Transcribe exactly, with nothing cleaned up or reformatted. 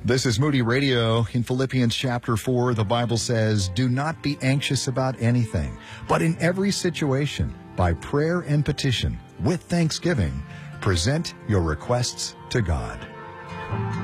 This is Moody Radio. In Philippians chapter four, the Bible says, "Do not be anxious about anything, but in every situation, by prayer and petition, with thanksgiving, present your requests to God."